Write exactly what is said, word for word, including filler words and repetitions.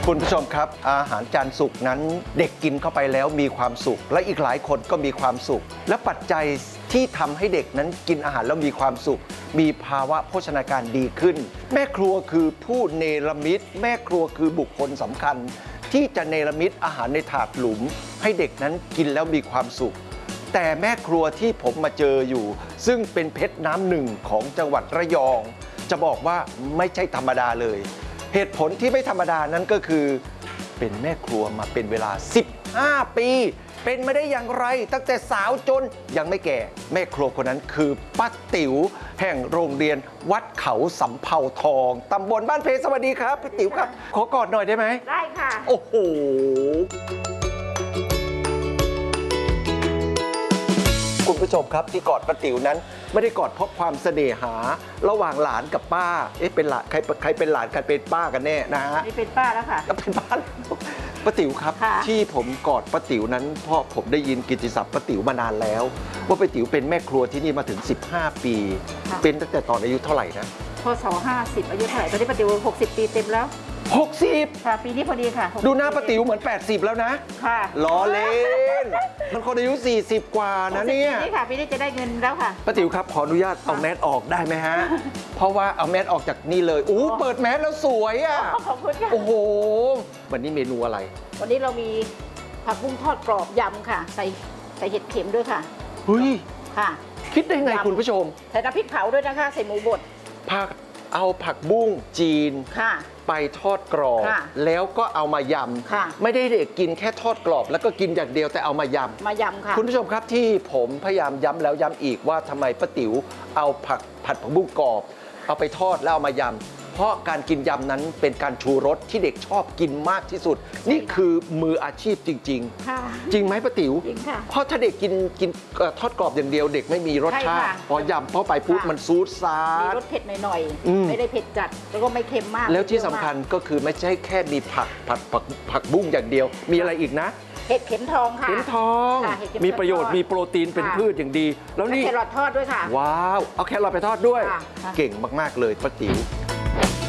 คุณผู้ชมครับอาหารจานสุกนั้นเด็กกินเข้าไปแล้วมีความสุขและอีกหลายคนก็มีความสุขและปัจจัยที่ทำให้เด็กนั้นกินอาหารแล้วมีความสุขมีภาวะโภชนาการดีขึ้นแม่ครัวคือผู้เนรมิตแม่ครัวคือบุคคลสำคัญที่จะเนรมิตอาหารในถาดหลุมให้เด็กนั้นกินแล้วมีความสุขแต่แม่ครัวที่ผมมาเจออยู่ซึ่งเป็นเพชรน้ำหนึ่งของจังหวัดระยองจะบอกว่าไม่ใช่ธรรมดาเลยเหตุผลที่ไม่ธรรมดานั้นก็คือเป็นแม่ครัวมาเป็นเวลาสิบห้าปีเป็นไม่ได้อย่างไรตั้งแต่สาวจนยังไม่แก่แม่ครัวคนนั้นคือป้าติ๋วแห่งโรงเรียนวัดเขาสำเภาทองตำบลบ้านเพสวัสดีครับป้าติ๋วครับขอกอดหน่อยได้ไหมได้ค่ะโอ้โหคุณผู้ชมครับที่กอดป้าติ๋วนั้นไม่ได้กอดเพราะความเสน่หาระหว่างหลานกับป้าเอ๊ะเป็นหลานใครใครเป็นหลานใครเป็นป้ากันแน่นะฮะนี่เป็นป้าแล้วค่ะก็เป็นป้าป้าติ๋วครับที่ผมกอดป้าติ๋วนั้นเพราะผมได้ยินกิตติศัพท์ป้าติ๋วมานานแล้วว่าป้าติ๋วเป็นแม่ครัวที่นี่มาถึงสิบห้าปีเป็นตั้งแต่ตอนอายุเท่าไหร่นะพศห้าสิบอายุเท่าไหร่ตอนนี้ป้าติ๋วหกสิบปีเต็มแล้วหกสิบค่ะปีนี้พอดีค่ะดูหน้าป้าติ๋วเหมือนแปดสิบแล้วนะค่ะล้อเล่นมันคนอายุสี่สิบกว่านะเนี่ยปีนี้ค่ะปีนี้จะได้เงินแล้วค่ะป้าติ๋วครับขออนุญาตเอาแมสออกได้ไหมฮะเพราะว่าเอาแมสออกจากนี่เลยอู้เปิดแมสแล้วสวยอ่ะขอบคุณค่ะโอ้โหวันนี้เมนูอะไรวันนี้เรามีผักบุ้งทอดกรอบยำค่ะใส่ใส่เห็ดเข็มด้วยค่ะเฮ้ยค่ะคิดได้ไงคุณผู้ชมใส่น้ำพริกเผาด้วยนะคะใส่หมูบดผักเอาผักบุ้งจีนค่ะไปทอดกรอบแล้วก็เอามายำไม่ได้เด็กกินแค่ทอดกรอบแล้วก็กินอย่างเดียวแต่เอามายำมายำค่ะคุณผู้ชมครับที่ผมพยายามย้ำแล้วย้ำอีกว่าทำไมป้าติ๋วเอาผักผัดผักบุ้งกรอบเอาไปทอดแล้วเอามายำเพราะการกินยำนั้นเป็นการชูรสที่เด็กชอบกินมากที่สุดนี่คือมืออาชีพจริงๆจริงไหมป้าติ๋วจริงค่ะเพราะถ้าเด็กกินกินทอดกรอบอย่างเดียวเด็กไม่มีรสชาติพอยำเพราะไปปุ๊บมันซูดซาดมีรสเผ็ดหน่อยๆไม่ได้เผ็ดจัดแล้วก็ไม่เค็มมากแล้วที่สำคัญก็คือไม่ใช่แค่มีผักผัดผักผักบุ้งอย่างเดียวมีอะไรอีกนะเห็ดเข็มทองค่ะเข็มทองมีประโยชน์มีโปรตีนเป็นพืชอย่างดีแล้วนี่แครอททอดด้วยค่ะว้าวเอาแครอทไปทอดด้วยเก่งมากๆเลยป้าติ๋ว